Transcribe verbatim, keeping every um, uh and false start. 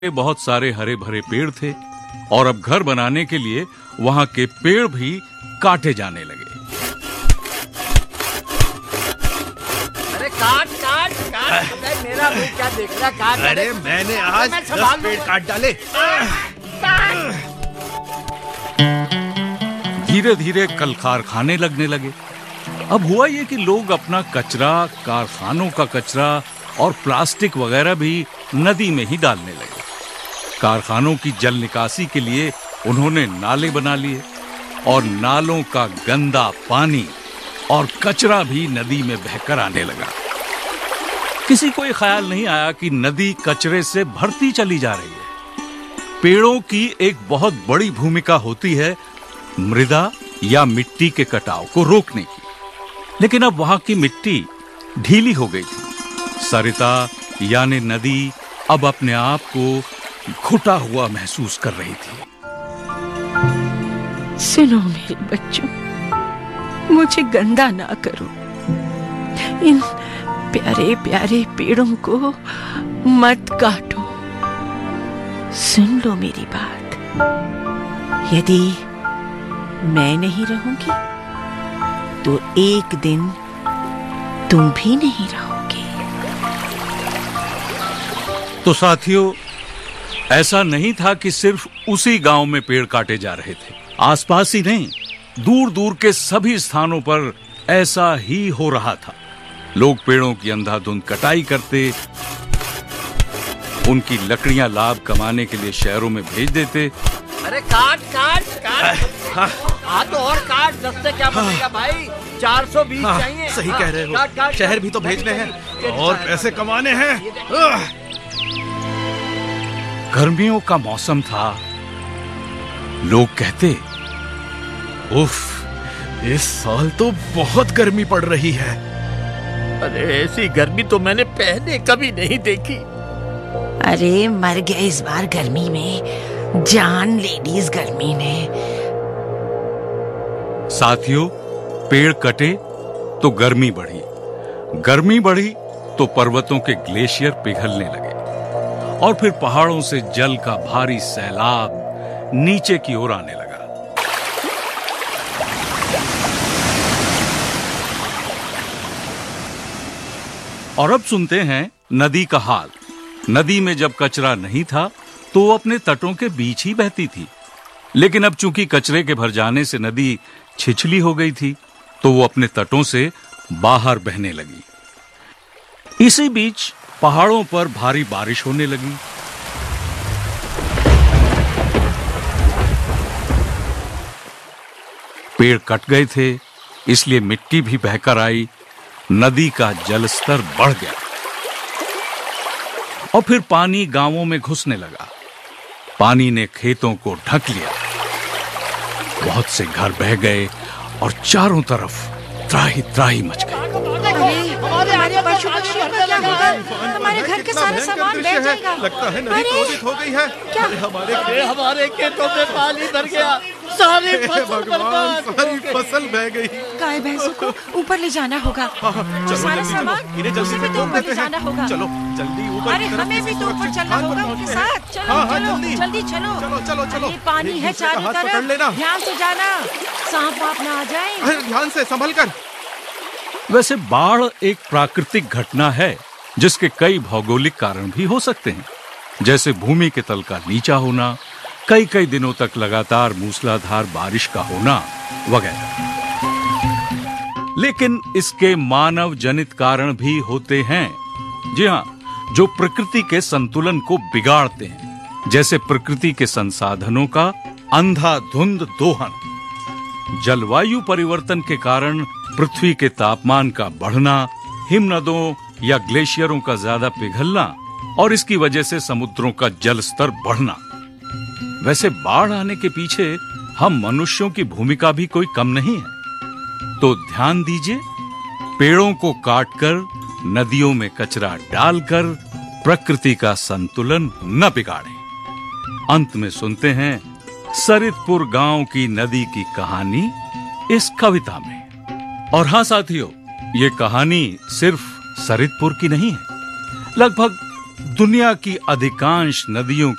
बहुत सारे हरे भरे पेड़ थे और अब घर बनाने के लिए वहां के पेड़ भी काटे जाने लगे। अरे काट काट काट, मेरा मुंह क्या देख रहा, काट। अरे मैंने आज दस पेड़ काट डाले। धीरे धीरे कल कारखाने लगने लगे। अब हुआ ये कि लोग अपना कचरा, कारखानों का कचरा और प्लास्टिक वगैरह भी नदी में ही डालने लगे। कारखानों की जल निकासी के लिए उन्होंने नाले बना लिए और नालों का गंदा पानी और कचरा भी नदी में बहकर आने लगा। किसी को ये ख्याल नहीं आया कि नदी कचरे से भरती चली जा रही है। पेड़ों की एक बहुत बड़ी भूमिका होती है मृदा या मिट्टी के कटाव को रोकने की, लेकिन अब वहां की मिट्टी ढीली हो गई थी। सरिता यानी नदी अब अपने आप को घुटा हुआ महसूस कर रही थी। सुनो मेरे बच्चों, मुझे गंदा ना करो। इन प्यारे प्यारे पेड़ों को मत काटो। सुन लो मेरी बात, यदि मैं नहीं रहूंगी तो एक दिन तुम भी नहीं रहोगे। तो साथियों, ऐसा नहीं था कि सिर्फ उसी गांव में पेड़ काटे जा रहे थे। आसपास ही नहीं, दूर दूर के सभी स्थानों पर ऐसा ही हो रहा था। लोग पेड़ों की अंधाधुंध कटाई करते, उनकी लकड़ियां लाभ कमाने के लिए शहरों में भेज देते। अरे काट काट काट, हाँ तो और काट, दस से क्या बनेगा भाई, चार सौ बीस चाहिए। सही कह रहे हो, काट, काट, शहर भी तो भेजने हैं और पैसे कमाने हैं। गर्मियों का मौसम था। लोग कहते, उफ, इस साल तो बहुत गर्मी पड़ रही है। अरे ऐसी गर्मी तो मैंने पहले कभी नहीं देखी। अरे मर गए इस बार गर्मी में, जान लेडीज गर्मी ने। साथियों, पेड़ कटे तो गर्मी बढ़ी, गर्मी बढ़ी तो पर्वतों के ग्लेशियर पिघलने लगे और फिर पहाड़ों से जल का भारी सैलाब नीचे की ओर आने लगा। और अब सुनते हैं नदी का हाल। नदी में जब कचरा नहीं था तो वो अपने तटों के बीच ही बहती थी, लेकिन अब चूंकि कचरे के भर जाने से नदी छिछली हो गई थी तो वो अपने तटों से बाहर बहने लगी। इसी बीच पहाड़ों पर भारी बारिश होने लगी। पेड़ कट गए थे, इसलिए मिट्टी भी बहकर आई। नदी का जलस्तर बढ़ गया और फिर पानी गांवों में घुसने लगा। पानी ने खेतों को ढक लिया। बहुत से घर बह गए और चारों तरफ त्राही त्राही मच गई। हमारे घर के सारे सामान बह जाएगा। लगता है नदी क्रोधित हो गई है। क्या? हमारे हमारे खेतों में पानी भर गया, सारी फसल बर्बाद, सारी फसल बह गई। गाय भैंसों को ऊपर ले जाना होगा। चलो सारा जल्दी, सामान इन्हें जल्दी उसे भी से तो खोल ऊपर देते ले हैं। जाना होगा। चलो जल्दी ऊपर अरे की तरफ हमें भी तो ऊपर चलना स्थान पर होगा उनके पहुंचते हैं। साथ। चलो हाँ, हाँ, चलो जल्दी। जल्दी चलो। चलो चलो चलो, ये पानी एक है दूसरे का चारों हाथ पकड़ लेना। तरफ, ध्यान से जाना, सांप वाप ना आ जाए। अरे ध्यान से, संभल कर। वैसे बाढ़ एक प्राकृतिक घटना है जिसके कई भौगोलिक कारण भी हो सकते हैं, जैसे भूमि के तल का नीचा होना, कई कई दिनों तक लगातार मूसलाधार बारिश का होना वगैरह। लेकिन इसके मानव जनित कारण भी होते हैं। जी हाँ, जो प्रकृति के संतुलन को बिगाड़ते हैं, जैसे प्रकृति के संसाधनों का अंधाधुंध दोहन। जलवायु परिवर्तन के कारण पृथ्वी के तापमान का बढ़ना, हिमनदों या ग्लेशियरों का ज्यादा पिघलना और इसकी वजह से समुद्रों का जल स्तर बढ़ना। वैसे बाढ़ आने के पीछे हम मनुष्यों की भूमिका भी कोई कम नहीं है। तो ध्यान दीजिए, पेड़ों को काटकर, नदियों में कचरा डालकर प्रकृति का संतुलन न बिगाड़ें। अंत में सुनते हैं सरितपुर गांव की नदी की कहानी इस कविता में। और हाँ साथियों, ये कहानी सिर्फ सरितपुर की नहीं है। लगभग दुनिया की अधिकांश नदियों